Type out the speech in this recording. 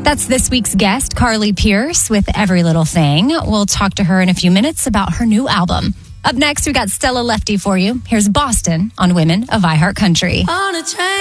That's this week's guest, Carly Pearce, with Every Little Thing. We'll talk to her in a few minutes about her new album. Up next, we got Stella Lefty for you. Here's Boston on Women of iHeart Country. On a train.